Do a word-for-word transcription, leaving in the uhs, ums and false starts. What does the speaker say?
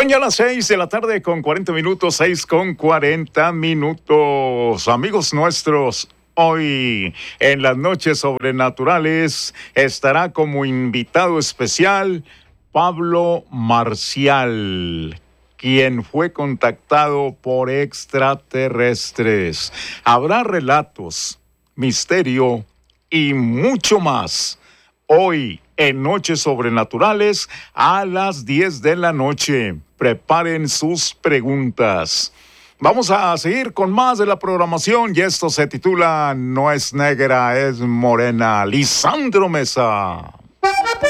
Son ya las seis de la tarde con cuarenta minutos, seis con cuarenta minutos. Amigos nuestros, hoy en las noches sobrenaturales estará como invitado especial Pablo Marcial, quien fue contactado por extraterrestres. Habrá relatos, misterio y mucho más. Hoy en Noches Sobrenaturales a las diez de la noche. Preparen sus preguntas. Vamos a seguir con más de la programación y esto se titula No es negra, es morena. Lisandro Mesa.